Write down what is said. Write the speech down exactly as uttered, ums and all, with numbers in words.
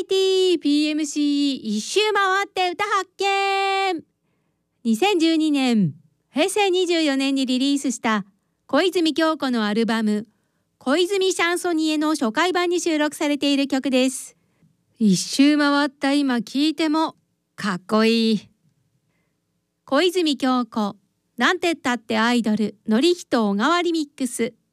ティー ピーエムシー 一周回って歌発見。にせんじゅうにねん、へいせいにじゅうよねんにリリースした小泉今日子のアルバム小泉シャンソニエの初回版に収録されている曲です。一周回った今聴いてもかっこいい。小泉今日子、なんてったってアイドル、のりひと小川リミックス。